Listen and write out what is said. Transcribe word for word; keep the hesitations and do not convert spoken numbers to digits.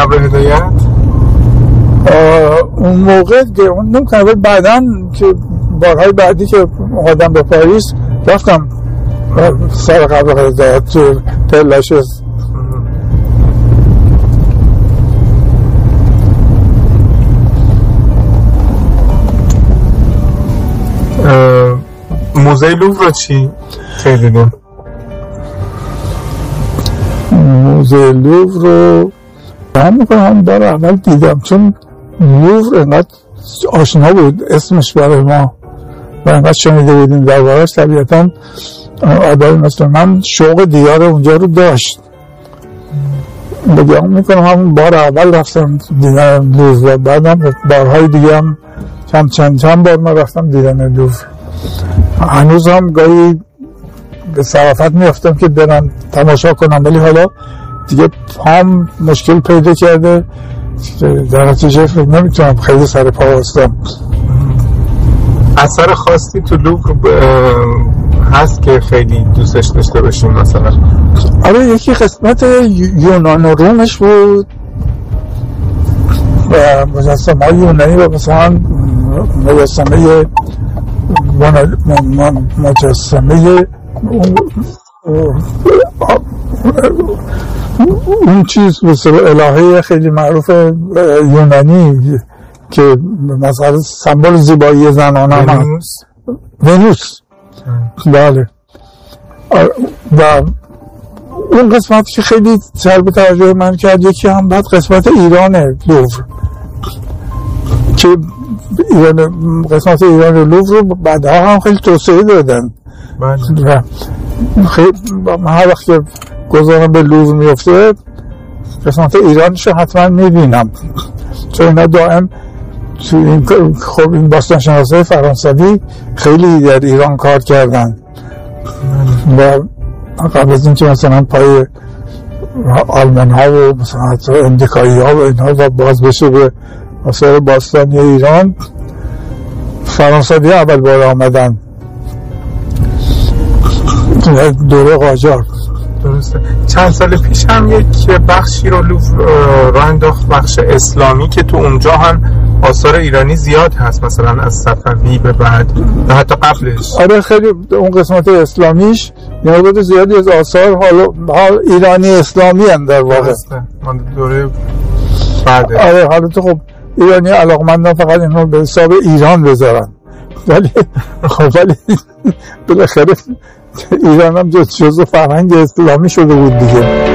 قبر هدایت؟ اون موقع که اون نمی‌کنم بعداً که بارهای بعدی که اومدم به پاریس رفتم سر قبر هدایت تو پلاشز. موزه لوور رو چی خیلی دیم؟ موزه لوور رو هم میکنم بار اول دیدم، چون لوور انقدر آشنا بود اسمش برای ما و انقدر شنیده بودیم در بارش، طبیعتا آدمی مثل من شوق دیدار اونجا رو داشت. بگم میکنم همون بار اول رفتم دیدن لوور و بعدم بارهای دیگه هم چند چند چند بار من رفتم دیدن لوور. هنوز هم گاهی به صرافت میافتم که برم تماشا کنم، ولی حالا دیگه پام مشکل پیدا کرده، در نتیجه فکر نمیتونم خیلی سر پا بستم. اثر خاصی تو لوور هست که خیلی دوستش داشته باشیم مثلا؟ آره یکی قسمت یونان و رومش بود و مجسمه های یونانی و مثلا مجسمه مجسمه اون چیز مثل الهه خیلی معروف یونانی که مثلا سمبل زیبایی زنانه هم ونوس ونوس بله. و اون قسمت که خیلی جلب توجه من کرد یکی هم بعد قسمت ایران لوور که ایران قسمت ایران لوور رو بعدها هم خیلی توسعه دادن. بله. خیلی هر وقت که گذارم به لوور میفته قسمت ایرانش رو حتما میبینم، چون اینا دائم تو این خب این باستانشناسای فرانسوی خیلی در ایران کار کردن و قبل از این که مثلا پای آلمان ها و مثلا حتی امریکایی ها و اینها و باز بشه به مسائل باستانی ایران، فرانسوی اول بار آمدن دوره قاجار. درسته. چند سال پیش هم یک بخشی رو لوور راه انداخت، بخش اسلامی، که تو اونجا هم آثار ایرانی زیاد هست، مثلا از صفوی به بعد و حتی قبلش. آره خیلی اون قسمت اسلامیش نمود زیادی از آثار حالا ایرانی اسلامی هم در واقع. درسته. من دوره بعده. آره حالا تو خب ایرانی علاقمندان فقط اینو به حساب ایران بذارن، ولی خب ولی بالاخره ایران هم جزء فرهنگ اسلامی شده بود دیگه.